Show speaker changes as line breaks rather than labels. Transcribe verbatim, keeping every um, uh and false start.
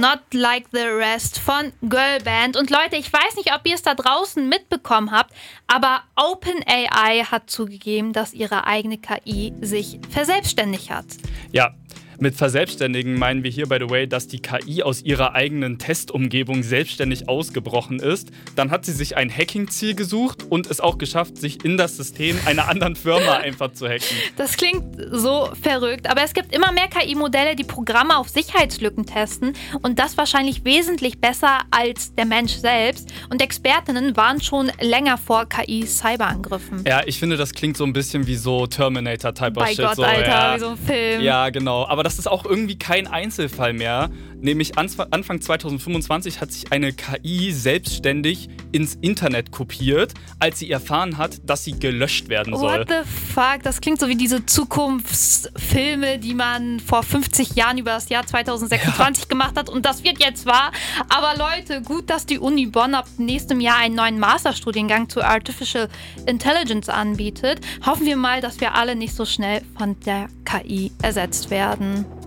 Not Like the Rest von Girlband. Und Leute, ich weiß nicht, ob ihr es da draußen mitbekommen habt, aber OpenAI hat zugegeben, dass ihre eigene K I sich verselbstständigt hat.
Ja. Mit verselbstständigen meinen wir hier, by the way, dass die K I aus ihrer eigenen Testumgebung selbstständig ausgebrochen ist. Dann hat sie sich ein Hacking-Ziel gesucht und es auch geschafft, sich in das System einer anderen Firma einfach zu hacken.
Das klingt so verrückt, aber es gibt immer mehr K I-Modelle, die Programme auf Sicherheitslücken testen und das wahrscheinlich wesentlich besser als der Mensch selbst. Und Expertinnen warnen schon länger vor K I-Cyberangriffen.
Ja, ich finde, das klingt so ein bisschen wie so Terminator-Type of
Bei
Shit.
Gott,
so,
Alter,
ja.
wie so ein Film.
Ja, genau. Aber das ist auch irgendwie kein Einzelfall mehr. Nämlich Anfang zwanzig fünfundzwanzig hat sich eine K I selbstständig ins Internet kopiert, als sie erfahren hat, dass sie gelöscht werden soll.
What the fuck? Das klingt so wie diese Zukunftsfilme, die man vor fünfzig Jahren über das Jahr zwanzig sechsundzwanzig ja. gemacht hat. Und das wird jetzt wahr. Aber Leute, gut, dass die Uni Bonn ab nächstem Jahr einen neuen Masterstudiengang zu Artificial Intelligence anbietet. Hoffen wir mal, dass wir alle nicht so schnell von der K I ersetzt werden.